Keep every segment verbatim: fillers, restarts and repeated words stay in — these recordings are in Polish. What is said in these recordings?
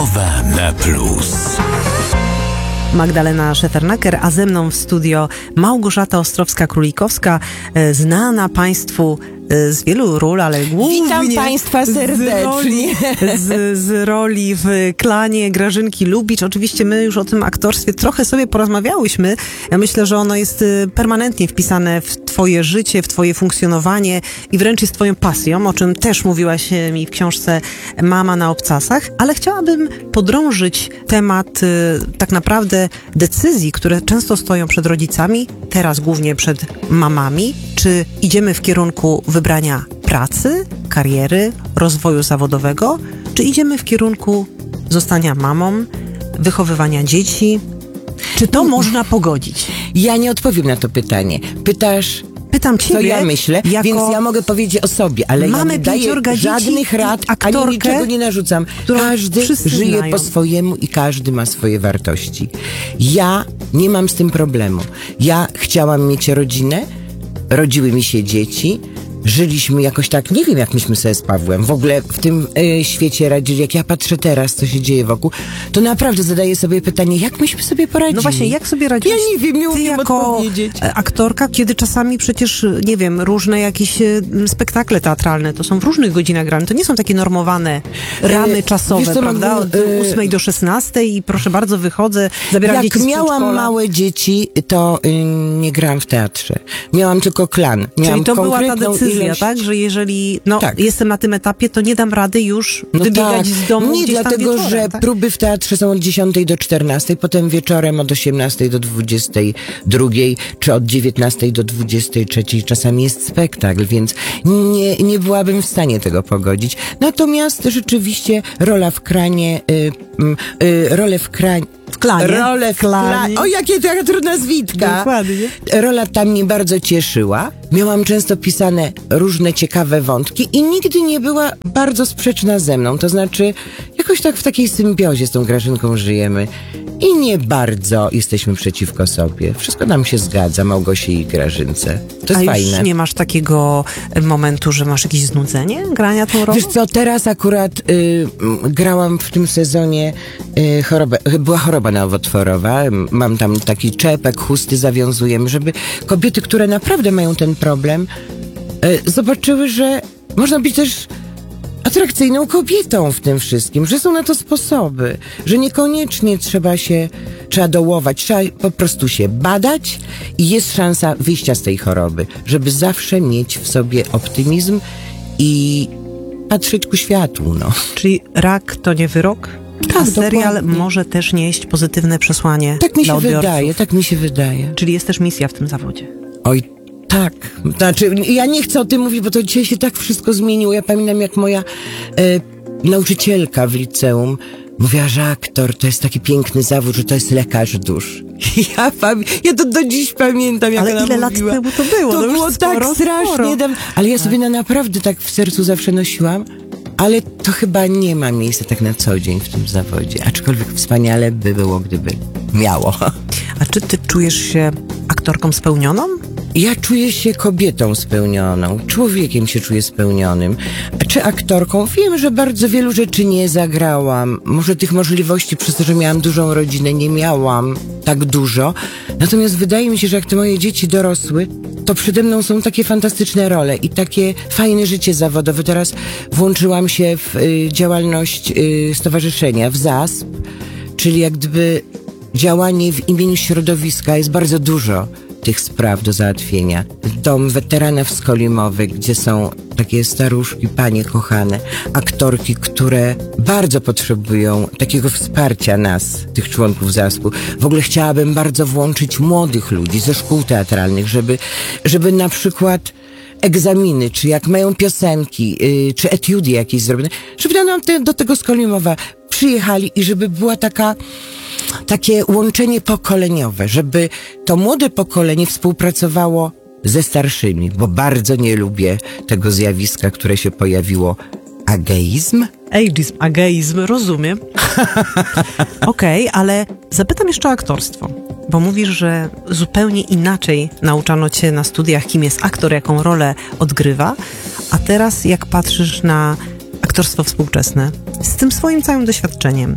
Rozmowa na plus. Magdalena Szefernaker, a ze mną w studio Małgorzata Ostrowska-Królikowska, znana Państwu z wielu ról, ale głównie Witam Państwa serdecznie. Z roli, z, z roli w klanie Grażynki Lubicz. Oczywiście my już o tym aktorstwie trochę sobie porozmawiałyśmy. Ja myślę, że ono jest permanentnie wpisane w Twoje życie, w Twoje funkcjonowanie i wręcz jest Twoją pasją, o czym też mówiłaś mi w książce Mama na obcasach. Ale chciałabym podrążyć temat tak naprawdę decyzji, które często stoją przed rodzicami, teraz głównie przed mamami. Czy idziemy w kierunku wybrania pracy, kariery, rozwoju zawodowego, czy idziemy w kierunku zostania mamą, wychowywania dzieci? Czy to można pogodzić? Ja nie odpowiem na to pytanie. Pytasz, Pytam ciebie, co ja myślę, jako... więc ja mogę powiedzieć o sobie, ale Mamy ja nie daję żadnych rad, ani niczego nie narzucam. Każdy żyje znają. po swojemu i każdy ma swoje wartości. Ja nie mam z tym problemu. Ja chciałam mieć rodzinę, rodziły mi się dzieci, żyliśmy jakoś tak, nie wiem jak myśmy sobie z Pawłem w ogóle w tym y, świecie radzili. Jak ja patrzę teraz, co się dzieje wokół, to naprawdę zadaję sobie pytanie, jak myśmy sobie poradzili? No właśnie, jak sobie radzisz? Ja nie wiem, nie Ty umiem jako odpowiedzieć. aktorka, kiedy czasami przecież, nie wiem, różne jakieś e, spektakle teatralne, to są w różnych godzinach grane, to nie są takie normowane ramy E, czasowe, wiesz co, prawda? Magdu, Od e, ósmej do szesnastej i proszę bardzo, wychodzę, zabieram Jak dzieci z miałam przedszkola. małe dzieci, to y, nie grałam w teatrze. Miałam tylko klan. Miałam Czyli to była ta konkretną decyzja, ilość... tak? Że jeżeli no, Tak. jestem na tym etapie, to nie dam rady już No wybiegać tak. z domu Nie, gdzieś tam dlatego, wieczorem, że tak? próby w teatrze są od dziesiątej do czternastej, potem wieczorem od osiemnastej do dwudziestej drugiej, czy od dziewiętnastej do dwudziestej trzeciej. Czasami jest spektakl, więc nie, nie byłabym w stanie tego pogodzić. Natomiast rzeczywiście rola w kranie, y, y, y, rolę w kranie, W klanie. Rolę w klanie. O, jakie taka trudna zwitka. Dokładnie. Rola tam mnie bardzo cieszyła. Miałam często pisane różne ciekawe wątki i nigdy nie była bardzo sprzeczna ze mną. To znaczy, jakoś tak w takiej symbiozie z tą Grażynką żyjemy i nie bardzo jesteśmy przeciwko sobie. Wszystko nam się zgadza, Małgosi i Grażynce. To jest A fajne. już nie masz takiego momentu, że masz jakieś znudzenie grania tą rolą? Wiesz co, teraz akurat y, grałam w tym sezonie y, chorobę, była choroba nowotworowa, mam tam taki czepek, chusty zawiązujemy, żeby kobiety, które naprawdę mają ten problem, y, zobaczyły, że można być też atrakcyjną kobietą w tym wszystkim, że są na to sposoby, że niekoniecznie trzeba się, trzeba dołować, trzeba po prostu się badać i jest szansa wyjścia z tej choroby, żeby zawsze mieć w sobie optymizm i patrzeć ku światłu, no. Czyli rak to nie wyrok? Tak, A serial dokładnie. może też nieść pozytywne przesłanie Tak mi dla się odbiorców. wydaje, tak mi się wydaje. Czyli jest też misja w tym zawodzie. Oj, tak. Znaczy, ja nie chcę o tym mówić, bo to dzisiaj się tak wszystko zmieniło. Ja pamiętam, jak moja e, nauczycielka w liceum mówiła, że aktor to jest taki piękny zawód, że to jest lekarz dusz. Ja, pamię- ja to do dziś pamiętam, jak Ale ona ile lat mówiła. temu to było? To No już było sporo, tak strasznie sporo. dawno. Ale ja sobie na naprawdę tak w sercu zawsze nosiłam. Ale to chyba nie ma miejsca tak na co dzień w tym zawodzie. Aczkolwiek wspaniale by było, gdyby miało. A czy ty czujesz się aktorką spełnioną? Ja czuję się kobietą spełnioną, człowiekiem się czuję spełnionym. A czy aktorką? Wiem, że bardzo wielu rzeczy nie zagrałam. Może tych możliwości, przez to, że miałam dużą rodzinę, nie miałam tak dużo. Natomiast wydaje mi się, że jak te moje dzieci dorosły, to przede mną są takie fantastyczne role i takie fajne życie zawodowe. Teraz włączyłam się w y, działalność y, stowarzyszenia, w Z A S P, czyli jak gdyby działanie w imieniu środowiska. Jest bardzo dużo tych spraw do załatwienia. Dom weteranów skolimowych, gdzie są takie staruszki, panie kochane, aktorki, które bardzo potrzebują takiego wsparcia nas, tych członków zespołu. W ogóle chciałabym bardzo włączyć młodych ludzi ze szkół teatralnych, żeby, żeby na przykład egzaminy, czy jak mają piosenki, yy, czy etiudy jakieś zrobione, żeby nam te, do tego skolimowa przyjechali i żeby była taka takie łączenie pokoleniowe, żeby to młode pokolenie współpracowało ze starszymi, bo bardzo nie lubię tego zjawiska, które się pojawiło, ageizm. Ageizm, ageizm, rozumiem. Okej, okay, ale zapytam jeszcze o aktorstwo, bo mówisz, że zupełnie inaczej nauczano cię na studiach, kim jest aktor, jaką rolę odgrywa, a teraz jak patrzysz na aktorstwo współczesne, z tym swoim całym doświadczeniem,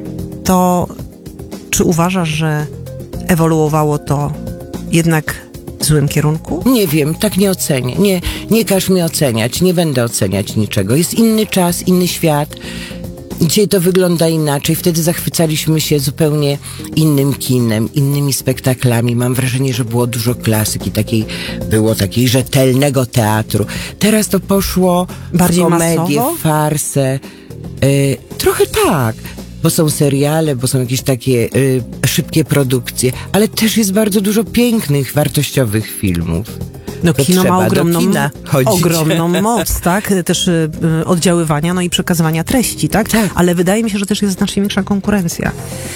to czy uważasz, że ewoluowało to jednak w złym kierunku? Nie wiem, tak nie ocenię. Nie, nie każ mi oceniać, nie będę oceniać niczego. Jest inny czas, inny świat. Dzisiaj to wygląda inaczej. Wtedy zachwycaliśmy się zupełnie innym kinem, innymi spektaklami. Mam wrażenie, że było dużo klasyki, takiej, było takiej rzetelnego teatru. Teraz to poszło Bardziej w komedię, masowo? w farsę. Y, trochę tak, bo są seriale, bo są jakieś takie y, szybkie produkcje, ale też jest bardzo dużo pięknych, wartościowych filmów. No To kino trzeba ma do ogromną, kina chodzić. ogromną moc, tak? Też y, y, oddziaływania, no i przekazywania treści, tak? Tak. Ale wydaje mi się, że też jest znacznie większa konkurencja.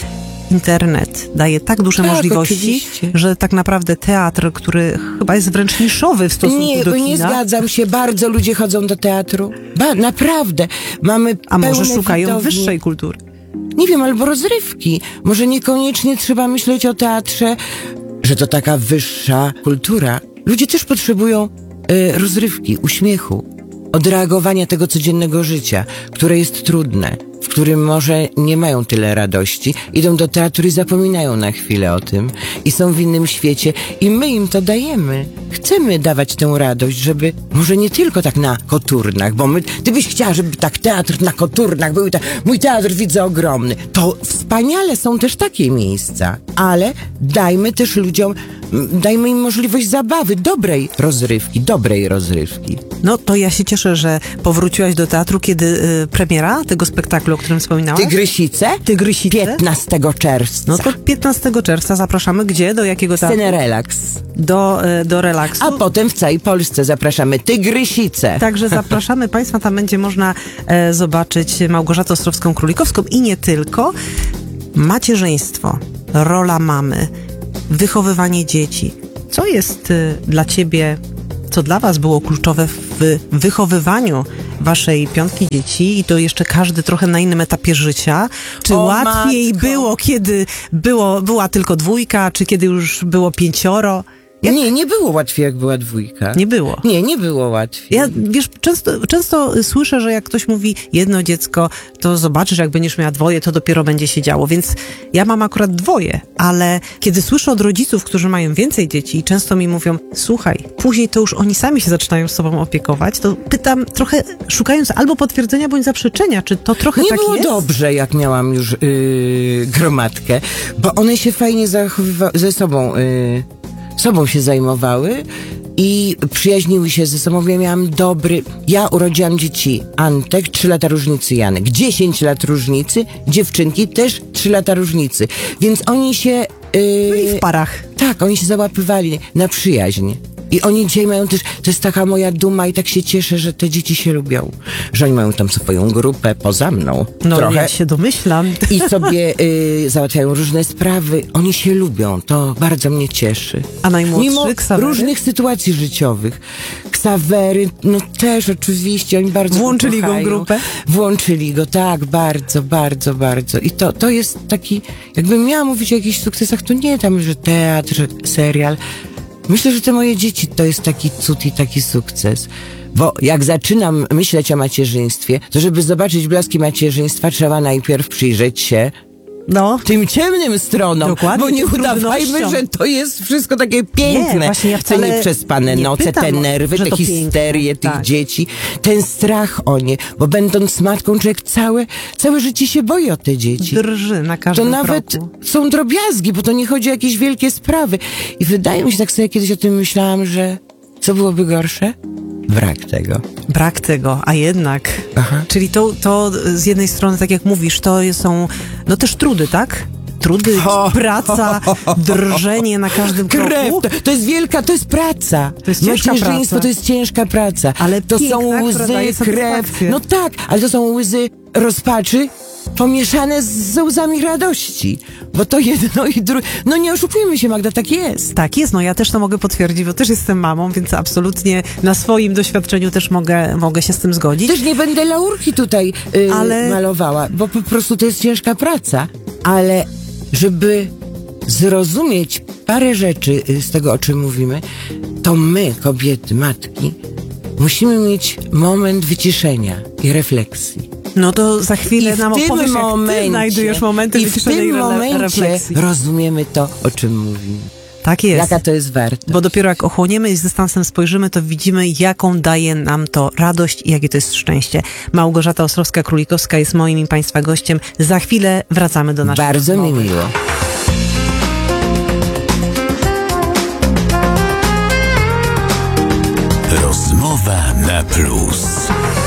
Internet daje tak duże Tak, możliwości, oczywiście. że tak naprawdę teatr, który chyba jest wręcz niszowy w stosunku Nie, do kina. nie zgadzam się. Bardzo ludzie chodzą do teatru. Ba, naprawdę. Mamy A może pełne szukają widownie. wyższej kultury? Nie wiem, albo rozrywki. Może niekoniecznie trzeba myśleć o teatrze, że to taka wyższa kultura. Ludzie też potrzebują y, rozrywki, uśmiechu, odreagowania tego codziennego życia, które jest trudne, w którym może nie mają tyle radości. Idą do teatru i zapominają na chwilę o tym i są w innym świecie i my im to dajemy. Chcemy dawać tę radość, żeby może nie tylko tak na koturnach, bo my, ty byś chciała, żeby tak teatr na koturnach był, tak, mój teatr widzę ogromny. To wspaniale są też takie miejsca, ale dajmy też ludziom, m, dajmy im możliwość zabawy, dobrej rozrywki, dobrej rozrywki. No to ja się cieszę, że powróciłaś do teatru, kiedy y, premiera tego spektaklu, o którym wspominałaś? Tygrysice? Tygrysice? piętnastego czerwca. No to piętnastego czerwca zapraszamy. Gdzie? Do jakiego teatru? Scenę Relaks. Do, y, do relaksu. A potem w całej Polsce zapraszamy Tygrysice. Także zapraszamy Państwa, tam będzie można e, zobaczyć Małgorzatę Ostrowską-Królikowską i nie tylko. Macierzyństwo, rola mamy, wychowywanie dzieci. Co jest y, dla Ciebie, co dla Was było kluczowe w wychowywaniu Waszej piątki dzieci i to jeszcze każdy trochę na innym etapie życia? Czy O, łatwiej matko. było, kiedy było, była tylko dwójka, czy kiedy już było pięcioro? Jak? Nie, nie było łatwiej, jak była dwójka. Nie było. Nie, nie było łatwiej. Ja, wiesz, często, często słyszę, że jak ktoś mówi jedno dziecko, to zobaczysz, jak będziesz miała dwoje, to dopiero będzie się działo. Więc ja mam akurat dwoje, ale kiedy słyszę od rodziców, którzy mają więcej dzieci i często mi mówią, słuchaj, później to już oni sami się zaczynają z sobą opiekować, to pytam trochę, szukając albo potwierdzenia, bądź zaprzeczenia, czy to trochę Nie tak było jest? dobrze, jak miałam już yy, gromadkę, bo one się fajnie zachowywały ze sobą, yy, sobą się zajmowały i przyjaźniły się ze sobą. Ja miałam dobry... Ja urodziłam dzieci Antek, trzy lata różnicy Janek. dziesięć lat różnicy, dziewczynki też trzy lata różnicy. Więc oni się... Yy, Byli w parach. Tak, oni się załapywali na przyjaźń. I oni dzisiaj mają też, to jest taka moja duma i tak się cieszę, że te dzieci się lubią. Że oni mają tam swoją grupę poza mną. No, trochę. ja się domyślam. I sobie y, załatwiają różne sprawy. Oni się lubią. To bardzo mnie cieszy. A najmłodszy, Mimo Ksawery? różnych sytuacji życiowych. Ksawery, no też oczywiście, oni bardzo Włączyli go w kochają. grupę? Włączyli go, tak, bardzo, bardzo, bardzo. I to, to jest taki, jakbym miała mówić o jakichś sukcesach, to nie tam, że teatr, że serial. Myślę, że te moje dzieci to jest taki cud i taki sukces. Bo jak zaczynam myśleć o macierzyństwie, to żeby zobaczyć blaski macierzyństwa, trzeba najpierw przyjrzeć się No. tym ciemnym stronom. Dokładnie, Bo nie tym udawajmy, trudnościom. że to jest wszystko takie piękne. Nie, właśnie ja te wcale nieprzespane nie noce, pytam, te nerwy, że te to histerie piękne, tych tak. dzieci, ten strach o nie. Bo będąc matką, człowiek całe, całe życie się boi o te dzieci. Drży na To każdym nawet kroku. są drobiazgi, bo to nie chodzi o jakieś wielkie sprawy. I wydaje mi się, tak sobie kiedyś o tym myślałam, że co byłoby gorsze? Brak tego. Brak tego, a jednak. Aha. Czyli to, to z jednej strony, tak jak mówisz, to są no też trudy, tak? Trudy, Ho, praca, drżenie na każdym Krew, kroku. to, to jest wielka, to jest praca. To jest ciężka Macierzyństwo praca. to jest ciężka praca. Ale to piękna, są która łzy, daje krew. satysfakcję. No tak, ale to są łzy rozpaczy pomieszane z łzami radości. Bo to jedno i drugie. No nie oszukujmy się, Magda, tak jest. Tak jest, no ja też to mogę potwierdzić, bo też jestem mamą, więc absolutnie na swoim doświadczeniu też mogę, mogę się z tym zgodzić. Też nie będę laurki tutaj y, Ale- malowała, bo po prostu to jest ciężka praca. Ale żeby zrozumieć parę rzeczy y, z tego, o czym mówimy, to my, kobiety, matki, Musimy mieć moment wyciszenia i refleksji. No to za chwilę I nam w tym opowiesz, momencie, jak ty znajdujesz momenty i w wyciszenia i tym re- momencie refleksji. rozumiemy to, o czym mówimy. Tak jest. Jaka to jest wartość. Bo dopiero jak ochłoniemy i z dystansem spojrzymy, to widzimy, jaką daje nam to radość i jakie to jest szczęście. Małgorzata Ostrowska-Królikowska jest moim i Państwa gościem. Za chwilę wracamy do naszego Bardzo mi miło. Rozmowa na plus.